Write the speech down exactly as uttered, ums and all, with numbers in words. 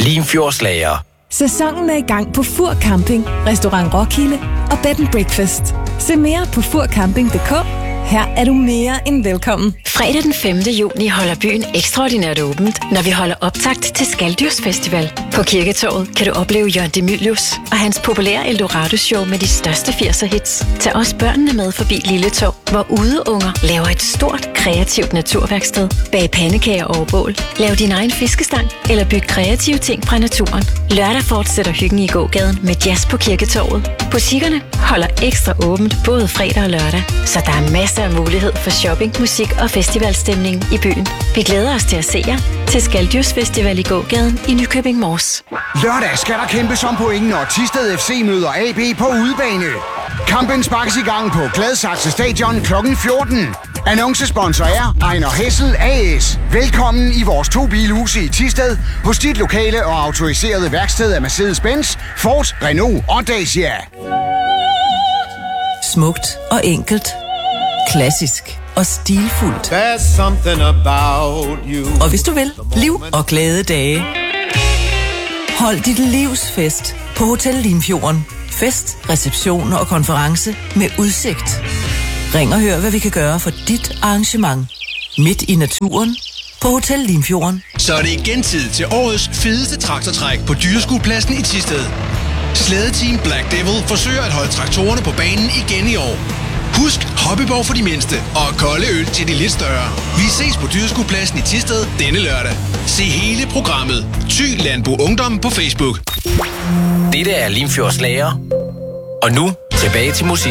Limfjordslager. Sæsonen er i gang på Fur Camping, Restaurant Roskilde og Bed and Breakfast. Se mere på furcamping punktum d k. Her er du mere end velkommen. Fredag den femte juni holder byen ekstraordinært åbent, når vi holder optakt til Skaldyrsfestival. På Kirketorvet kan du opleve Jørgen De Mylius og hans populære Eldorado-show med de største firser hits. Tag også børnene med forbi Lille Torv, hvor udeunger laver et stort, kreativt naturværksted. Bag pandekager over bål, lav din egen fiskestang eller byg kreative ting fra naturen. Lørdag fortsætter hyggen i gågaden med jazz på Kirketorvet. Butikkerne holder ekstra åbent både fredag og lørdag, så der er masser af mulighed for shopping, musik og festivalstemning i byen. Vi glæder os til at se jer til Skaldyrsfestival i gågaden i Nykøbing Mors. Lørdag skal der kæmpes om point, når Thisted F C møder A B på udebane. Kampen sparkes i gang på Gladsaxe Stadion klokken fjorten. Annoncesponsor er Ejner Hessel A S. Velkommen i vores to bilhuse i Thisted, hos dit lokale og autoriserede værksted af Mercedes-Benz, Ford, Renault og Dacia. Smukt og enkelt. Klassisk og stilfuldt. There's something about you. Og hvis du vil, liv og glade dage. Hold dit livs fest på Hotel Limfjorden. Fest, reception og konference med udsigt. Ring og hør, hvad vi kan gøre for dit arrangement. Midt i naturen på Hotel Limfjorden. Så er det igen tid til årets fedeste traktortræk på Dyreskuepladsen i Thisted. Slædeteam Black Devil forsøger at holde traktorerne på banen igen i år. Husk hoppeborg for de mindste og kolde øl til de lidt større. Vi ses på Dyreskuepladsen i Thisted denne lørdag. Se hele programmet. Thy Landbrug Ungdom på Facebook. Dette er Limfjordslager. Og nu tilbage til musik.